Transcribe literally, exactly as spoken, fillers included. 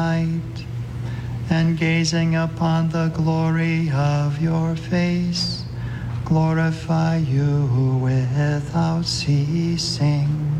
night, and gazing upon the glory of your face, glorify you without ceasing.